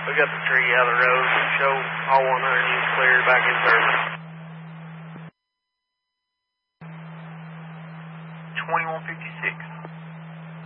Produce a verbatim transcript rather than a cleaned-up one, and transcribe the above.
We got the tree out of the road. Show all one hundred units cleared back in service. twenty-one fifty-six.